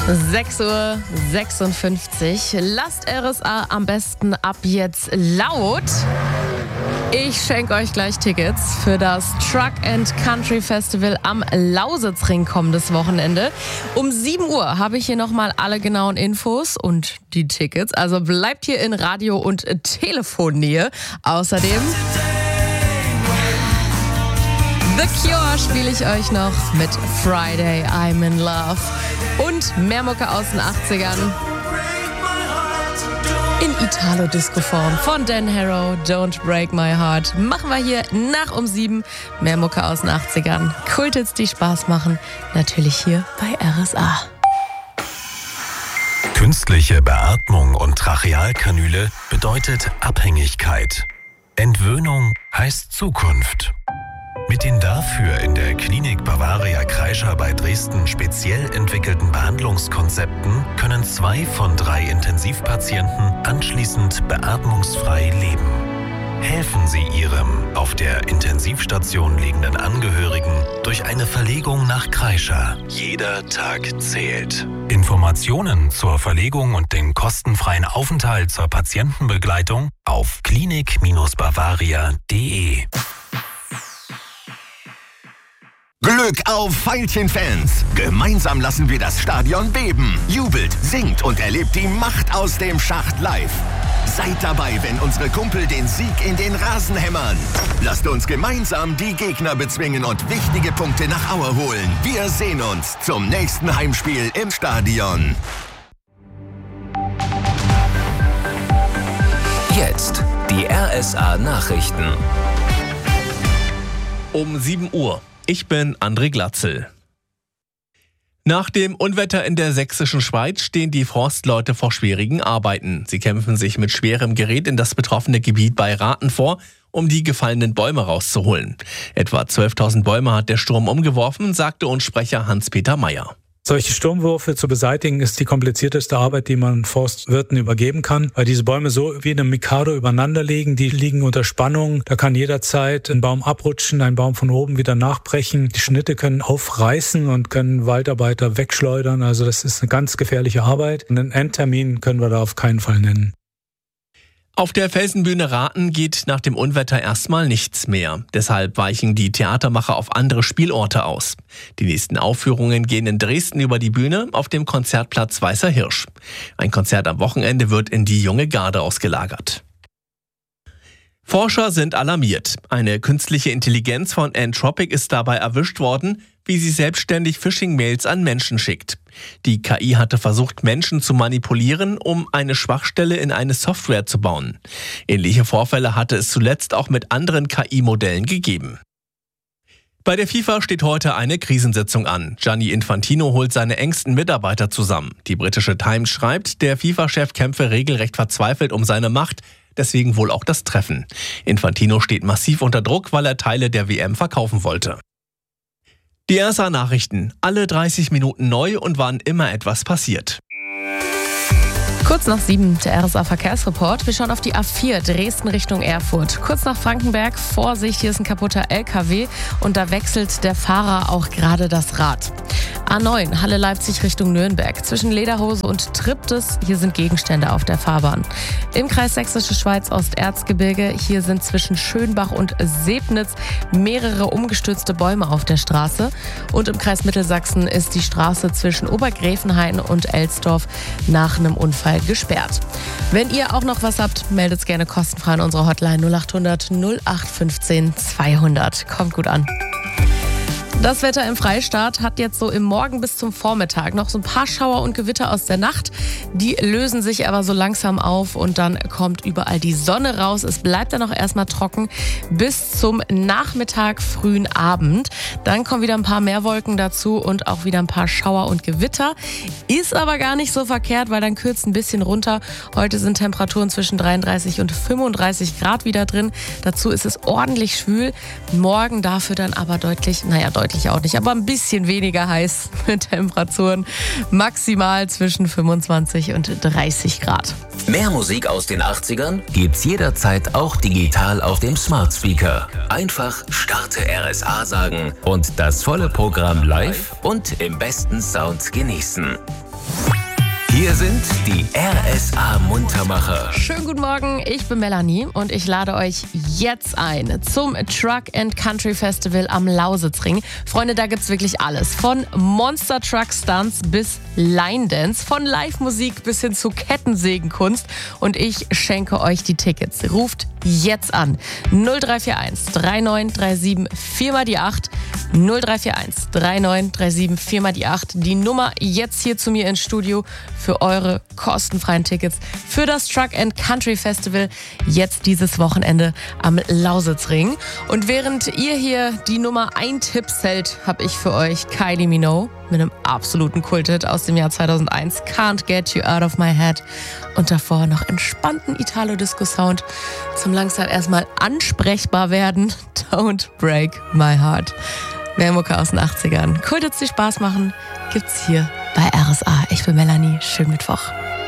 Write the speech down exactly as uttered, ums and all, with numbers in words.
sechs Uhr sechsundfünfzig. Lasst R S A am besten ab jetzt laut. Ich schenke euch gleich Tickets für das Truck and Country Festival am Lausitzring kommendes Wochenende. Um sieben Uhr habe ich hier nochmal alle genauen Infos und die Tickets. Also bleibt hier in Radio- und Telefonnähe. Außerdem The Cure spiele ich euch noch mit Friday, I'm in Love. Und mehr Mucke aus den achtzigern. In Italo-Disco-Form von Dan Harrow, Don't Break My Heart. Machen wir hier nach um sieben mehr Mucke aus den achtzigern. Kulthits, die Spaß machen. Natürlich hier bei R S A. Künstliche Beatmung und Trachealkanüle bedeutet Abhängigkeit. Entwöhnung heißt Zukunft. Mit den dafür in der Klinik Bavaria Kreischer bei Dresden speziell entwickelten Behandlungskonzepten können zwei von drei Intensivpatienten anschließend beatmungsfrei leben. Helfen Sie Ihrem auf der Intensivstation liegenden Angehörigen durch eine Verlegung nach Kreischer. Jeder Tag zählt. Informationen zur Verlegung und den kostenfreien Aufenthalt zur Patientenbegleitung auf klinik Bavaria punkt de. Glück auf Veilchen-Fans! Gemeinsam lassen wir das Stadion beben. Jubelt, singt und erlebt die Macht aus dem Schacht live. Seid dabei, wenn unsere Kumpel den Sieg in den Rasen hämmern. Lasst uns gemeinsam die Gegner bezwingen und wichtige Punkte nach Aue holen. Wir sehen uns zum nächsten Heimspiel im Stadion. Jetzt die R S A-Nachrichten. Um sieben Uhr. Ich bin André Glatzel. Nach dem Unwetter in der sächsischen Schweiz stehen die Forstleute vor schwierigen Arbeiten. Sie kämpfen sich mit schwerem Gerät in das betroffene Gebiet bei Rathen vor, um die gefallenen Bäume rauszuholen. Etwa zwölftausend Bäume hat der Sturm umgeworfen, sagte uns Sprecher Hans-Peter Meyer. Solche Sturmwürfe zu beseitigen, ist die komplizierteste Arbeit, die man Forstwirten übergeben kann, weil diese Bäume so wie eine Mikado übereinander liegen, die liegen unter Spannung. Da kann jederzeit ein Baum abrutschen, ein Baum von oben wieder nachbrechen. Die Schnitte können aufreißen und können Waldarbeiter wegschleudern. Also das ist eine ganz gefährliche Arbeit. Einen Endtermin können wir da auf keinen Fall nennen. Auf der Felsenbühne Rathen geht nach dem Unwetter erstmal nichts mehr. Deshalb weichen die Theatermacher auf andere Spielorte aus. Die nächsten Aufführungen gehen in Dresden über die Bühne auf dem Konzertplatz Weißer Hirsch. Ein Konzert am Wochenende wird in die Junge Garde ausgelagert. Forscher sind alarmiert. Eine künstliche Intelligenz von Anthropic ist dabei erwischt worden, wie sie selbstständig Phishing-Mails an Menschen schickt. Die K I hatte versucht, Menschen zu manipulieren, um eine Schwachstelle in eine Software zu bauen. Ähnliche Vorfälle hatte es zuletzt auch mit anderen K I-Modellen gegeben. Bei der FIFA steht heute eine Krisensitzung an. Gianni Infantino holt seine engsten Mitarbeiter zusammen. Die britische Times schreibt, der FIFA-Chef kämpfe regelrecht verzweifelt um seine Macht. Deswegen wohl auch das Treffen. Infantino steht massiv unter Druck, weil er Teile der W M verkaufen wollte. Die R S A-Nachrichten. Alle dreißig Minuten neu und wann immer etwas passiert. Kurz nach sieben, der R S A-Verkehrsreport. Wir schauen auf die A vier, Dresden Richtung Erfurt. Kurz nach Frankenberg, Vorsicht, hier ist ein kaputter L K W und da wechselt der Fahrer auch gerade das Rad. A neun, Halle-Leipzig Richtung Nürnberg. Zwischen Lederhose und Triptis, hier sind Gegenstände auf der Fahrbahn. Im Kreis Sächsische Schweiz Osterzgebirge, hier sind zwischen Schönbach und Sebnitz mehrere umgestürzte Bäume auf der Straße. Und im Kreis Mittelsachsen ist die Straße zwischen Obergräfenhain und Elsdorf nach einem Unfall gesperrt. Wenn ihr auch noch was habt, meldet es gerne kostenfrei an unsere Hotline null acht hundert null acht fünfzehn zweihundert. Kommt gut an. Das Wetter im Freistaat hat jetzt so im Morgen bis zum Vormittag noch so ein paar Schauer und Gewitter aus der Nacht. Die lösen sich aber so langsam auf und dann kommt überall die Sonne raus. Es bleibt dann auch erstmal trocken bis zum Nachmittag, frühen Abend. Dann kommen wieder ein paar mehr Wolken dazu und auch wieder ein paar Schauer und Gewitter. Ist aber gar nicht so verkehrt, weil dann kürzt ein bisschen runter. Heute sind Temperaturen zwischen dreiunddreißig und fünfunddreißig Grad wieder drin. Dazu ist es ordentlich schwül. Morgen dafür dann aber deutlich, naja, deutlich auch nicht, aber ein bisschen weniger heiß mit Temperaturen maximal zwischen fünfundzwanzig und dreißig Grad. Mehr Musik aus den achtzigern gibt's jederzeit auch digital auf dem Smart Speaker. Einfach Starte R S A sagen und das volle Programm live und im besten Sound genießen. Hier sind die R S A-Muntermacher. Schönen guten Morgen, ich bin Melanie und ich lade euch jetzt ein zum Truck and Country Festival am Lausitzring. Freunde, da gibt's wirklich alles. Von Monster Truck Stunts bis Line Dance, von Live-Musik bis hin zu Kettensägenkunst. Und ich schenke euch die Tickets. Ruft jetzt an. null drei vier eins drei neun drei sieben vier mal die acht. null drei vier eins drei neun drei sieben vier mal die acht. Die Nummer jetzt hier zu mir ins Studio für eure kostenfreien Tickets für das Truck and Country Festival jetzt dieses Wochenende am Lausitzring. Und während ihr hier die Nummer eins Tipps hält, habe ich für euch Kylie Minogue mit einem absoluten Kulthit aus dem Jahr zweitausendeins, Can't Get You Out of My Head. Und davor noch entspannten Italo-Disco-Sound zum langsam erstmal ansprechbar werden, Don't Break My Heart. Mehr Mucke aus den achtzigern. Kulthits, die Spaß machen, gibt's hier bei R S A. Ich bin Melanie. Schönen Mittwoch.